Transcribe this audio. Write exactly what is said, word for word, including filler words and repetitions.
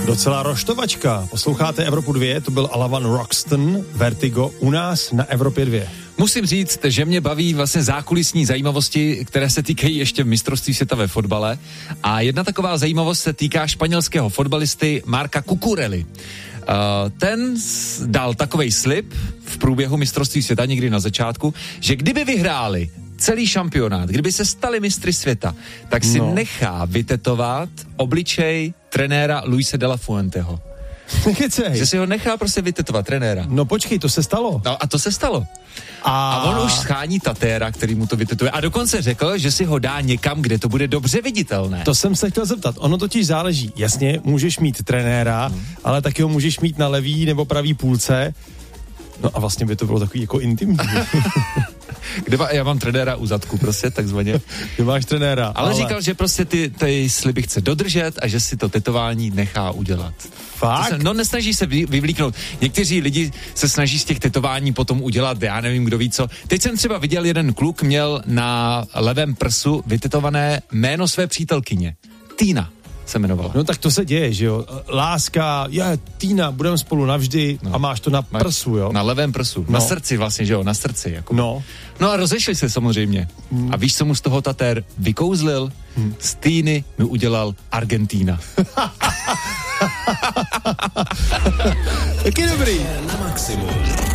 Docela roštovačka. Posloucháte Evropu dva, to byl Alavan Roxton, Vertigo, u nás na Evropě dva. Musím říct, že mě baví vlastně zákulisní zajímavosti, které se týkají ještě mistrovství světa ve fotbale. A jedna taková zajímavost se týká španělského fotbalisty Marca Cucurelli. Uh, ten dal takovej slib v průběhu mistrovství světa někdy na začátku, že kdyby vyhráli celý šampionát, kdyby se stali mistry světa, tak si no. nechá vytetovat obličej trenéra Luise de la Fuenteho. Nekecej. Že si ho nechá prostě vytetovat, trenéra. No počkej, to se stalo. No a to se stalo. A, a on už schání tatéra, který mu to vytetuje. A dokonce řekl, že si ho dá někam, kde to bude dobře viditelné. To jsem se chtěl zeptat. Ono totiž záleží. Jasně, můžeš mít trenéra, hmm. ale taky ho můžeš mít na levý nebo pravý půlce. No a vlastně by to bylo takový jako intimní. Kde má, já mám trenéra u zadku, prostě takzvaně. Ty máš trenéra. Ale, ale říkal, že prostě ty, ty sliby chce dodržet a že si to tetování nechá udělat. Fakt? Se, no nesnaží se vy, vyvlíknout. Někteří lidi se snaží z těch tetování potom udělat, já nevím, kdo ví co. Teď jsem třeba viděl, jeden kluk měl na levém prsu vytetované jméno své přítelkyně. Tina se jmenovala. No tak to se děje, že jo. Láska, je, Týna, budeme spolu navždy no. a máš to na prsu, jo. Na levém prsu, no. Na srdci vlastně, že jo, na srdci. Jako. No. No a rozešli se samozřejmě. Hmm. A víš, co mu z toho tatér vykouzlil? Hmm. Z Týny mi udělal Argentína. Taky dobrý. Na maximum.